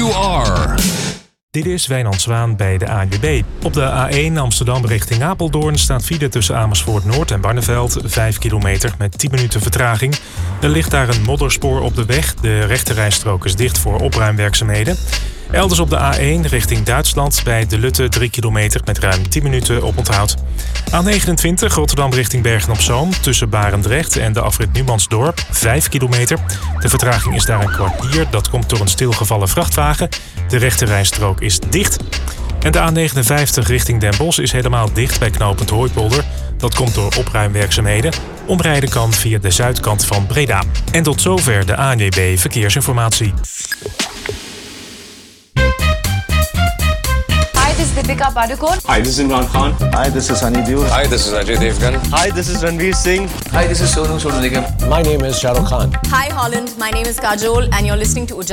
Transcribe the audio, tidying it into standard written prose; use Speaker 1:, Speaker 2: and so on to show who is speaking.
Speaker 1: you are.
Speaker 2: Dit is Wijnand Zwaan bij de ANWB. Op de A1 Amsterdam richting Apeldoorn staat file tussen Amersfoort Noord en Barneveld, 5 kilometer met 10 minuten vertraging. Er ligt daar een modderspoor op de weg. De rechterrijstrook is dicht voor opruimwerkzaamheden. Elders op de A1 richting Duitsland bij De Lutte 3 kilometer met ruim 10 minuten op onthoud. A29 Rotterdam richting Bergen-op-Zoom tussen Barendrecht en de afrit Numansdorp 5 kilometer. De vertraging is daar een kwartier. Dat komt door een stilgevallen vrachtwagen. De rechterrijstrook is dicht. En de A59 richting Den Bosch is helemaal dicht bij knooppunt Hooipolder. Dat komt door opruimwerkzaamheden. Omrijden kan via de zuidkant van Breda. En tot zover de ANWB Verkeersinformatie.
Speaker 3: Hi, this is Deepika Padukone.
Speaker 4: Hi, this is Imran Khan.
Speaker 5: Hi, this is Sunny Deol.
Speaker 6: Hi, this is Ajay Devgan.
Speaker 5: Hi, this is Ranveer Singh.
Speaker 6: Hi, this is Sonu Nigam.
Speaker 5: My name is Shah Rukh Khan.
Speaker 3: Hi, Holland. My name is Kajol, and you're listening to Ujjala.